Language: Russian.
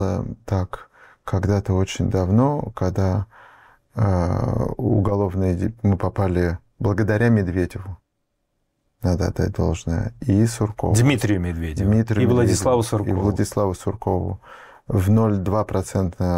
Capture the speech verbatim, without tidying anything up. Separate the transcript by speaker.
Speaker 1: Так, когда-то очень давно, когда э, уголовные мы попали благодаря Медведеву, надо отдать должное, и Суркову.
Speaker 2: Дмитрию Медведеву.
Speaker 1: Дмитрию
Speaker 2: И Владиславу
Speaker 1: Медведеву,
Speaker 2: Суркову.
Speaker 1: И Владиславу Суркову в ноль целых два десятых процента